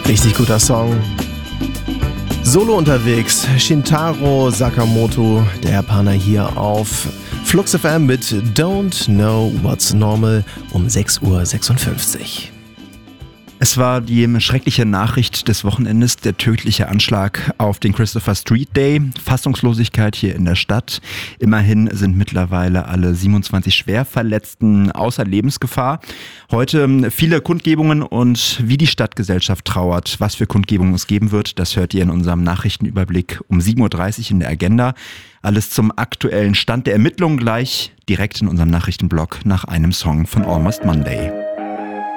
Richtig guter Song. Solo unterwegs, Shintaro Sakamoto, der Japaner hier auf Flux FM mit Don't Know What's Normal um 6:56 Uhr. Es war die schreckliche Nachricht des Wochenendes, der tödliche Anschlag auf den Christopher Street Day. Fassungslosigkeit hier in der Stadt. Immerhin sind mittlerweile alle 27 Schwerverletzten außer Lebensgefahr. Heute viele Kundgebungen und wie die Stadtgesellschaft trauert. Was für Kundgebungen es geben wird, das hört ihr in unserem Nachrichtenüberblick um 7:30 Uhr in der Agenda. Alles zum aktuellen Stand der Ermittlungen gleich direkt in unserem Nachrichtenblock nach einem Song von Almost Monday.